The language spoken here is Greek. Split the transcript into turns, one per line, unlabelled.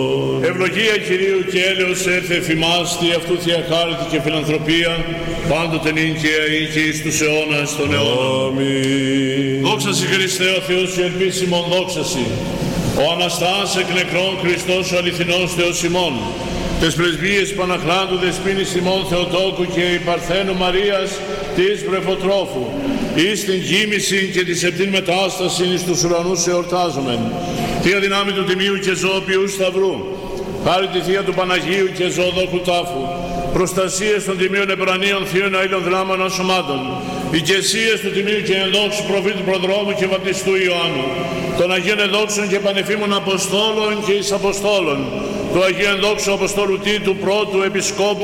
Ευλογία Κυρίου και έλεος έρθε εφημάς, τι αυτού θεία χάρητη και φιλανθρωπία, πάντοτε νυν και αεί και εις τους αιώνας των αιώνων.
Αμήν.
Δόξα Συ Χριστέ ο Θεός και ελπίσιμον, δόξα Συ. Ο Αναστάς εκ νεκρών Χριστός ο αληθινός Θεός ημών, τες πρεσβείες Παναχράντου δεσποίνης ημών Θεοτόκου και η Παρθένου Μαρίας της Βρεφοτρόφου, εις την γήμηση και τη επτήν μετάσταση εις τους ουρανούς εορτάζομεν. Θεία δυνάμει του Τιμίου και Ζωοποιού Σταυρού, χάρη τη Θεία του Παναγίου και Ζωοδόκου Τάφου, προστασίες των Τιμίων Επρανίων Θείων Αήλων Δράμων Ασωμάτων, οικεσίες του Τιμίου και ενδόξου Προφήτου Προδρόμου και Βαπτιστού Ιωάννου, των Αγίων Ενδόξων και Πανεφήμων Αποστόλων και εις Αποστόλων, του Αγίου Ενδόξου Αποστόλου Τίτου πρώτου Επισκόπου